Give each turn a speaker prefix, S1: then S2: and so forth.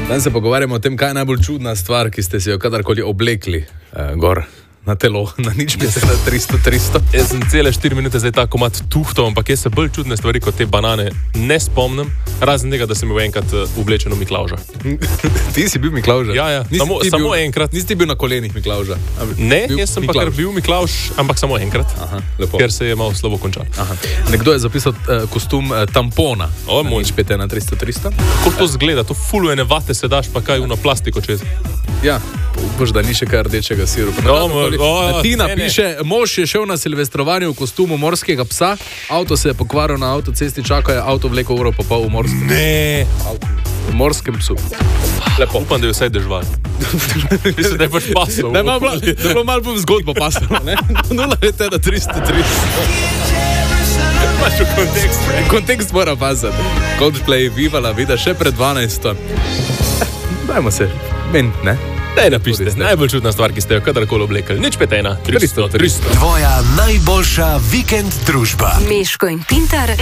S1: Danes se pogovarjamo o tem, kaj je najbolj čudna stvar, ki ste si jo kadarkoli oblekli gor na telo, na nič bi se na 300.
S2: Jaz sem cele 4 minute zdaj tako mat tuhtov, ampak jaz se bolj čudne stvari kot te banane ne spomnim, razen tega, da sem bil enkrat oblečen v Miklavža.
S1: Ti si bil Miklavža?
S2: Ja, samo enkrat.
S1: Nisi bil na kolenih Miklavža?
S2: Ne, jaz sem pa kar bil Miklavž, ampak samo enkrat.
S1: Aha, lepo.
S2: Ker se je malo slabo končal.
S1: Aha. Nekdo je zapisal kostum tampona.
S2: O, moj.
S1: Nič 5 na 300.
S2: Kako to zgleda? To fulu ene vate se daš, pa kaj uno plastiko čez.
S1: Ja, upaš, da ni še kaj rdečega sirupa. Tina piše, mož je šel na silvestrovanju v kostumu morskega psa, avto se je pokvaril na avtocesti, čakajo avto vleko uro pa pol v morskem.
S2: Ne.
S1: V morskem psu.
S2: Lepo. Upam, da je vsaj dežval. Mislim, da je pač pasal.
S1: Da je bilo malo bolj zgodbo pasal, ne? 0,3 na 300.
S2: Imaš v kontekst, ne?
S1: Kontekst mora pasati. Coldplay, Viva la vida, še pred 12. Dajmo se, ne?
S2: Daj napišite, najbolj čudna stvar, ki ste jo kadarkoli oblekli. Nič 5 na 300.
S3: Tvoja najboljša vikend družba.
S4: Meško in Pintar.